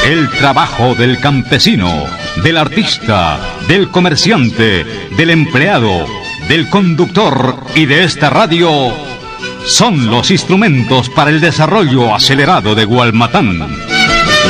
El trabajo del campesino, del artista, del comerciante, del empleado, del conductor y de esta radio son los instrumentos para el desarrollo acelerado de Gualmatán.